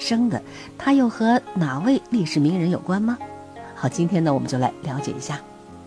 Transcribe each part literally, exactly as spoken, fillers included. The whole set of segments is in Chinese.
生的，它又和哪位历史名人有关吗？好，今天呢，我们就来了解一下。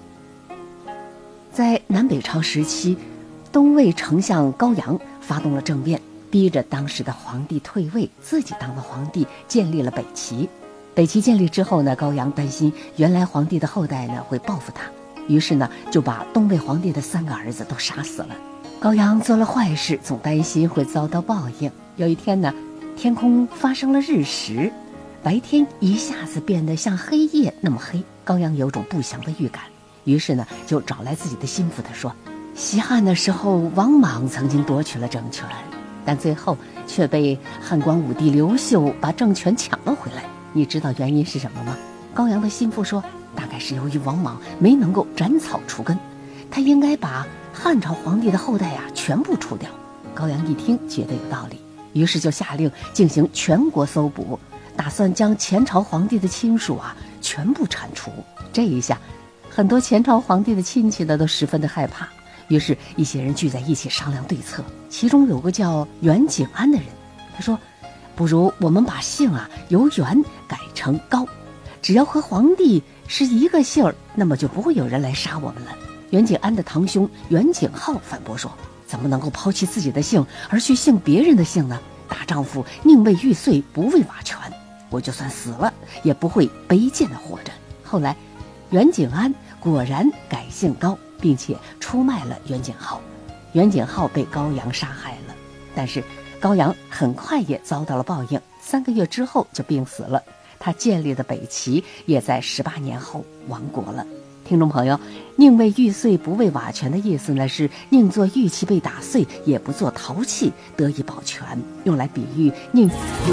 在南北朝时期，东魏丞相高阳发动了政变，逼着当时的皇帝退位，自己当了皇帝，建立了北齐。北齐建立之后呢，高阳担心原来皇帝的后代呢会报复他，于是呢就把东魏皇帝的三个儿子都杀死了。高阳做了坏事，总担心会遭到报应。有一天呢，天空发生了日食，白天一下子变得像黑夜那么黑。高阳有种不祥的预感，于是呢就找来自己的心腹，他说，西汉的时候王莽曾经夺取了政权，但最后却被汉光武帝刘秀把政权抢了回来，你知道原因是什么吗？高阳的心腹说，大概是由于王莽没能够斩草除根，他应该把汉朝皇帝的后代啊全部除掉。高阳一听觉得有道理，于是就下令进行全国搜捕，打算将前朝皇帝的亲属啊全部铲除。这一下很多前朝皇帝的亲戚呢都十分的害怕，于是一些人聚在一起商量对策。其中有个叫袁景安的人，他说，不如我们把姓啊由袁改成高，只要和皇帝是一个姓儿，那么就不会有人来杀我们了。袁景安的堂兄袁景浩反驳说，怎么能够抛弃自己的姓而去姓别人的姓呢？大丈夫宁为玉碎不为瓦全，我就算死了也不会卑贱的活着。后来袁景安果然改姓高，并且出卖了袁景浩，袁景浩被高阳杀害了。但是高阳很快也遭到了报应，三个月之后就病死了。他建立的北齐也在十八年后亡国了。听众朋友，宁为玉碎不为瓦全的意思呢，是宁做玉器被打碎，也不做陶器得以保全，用来比喻宁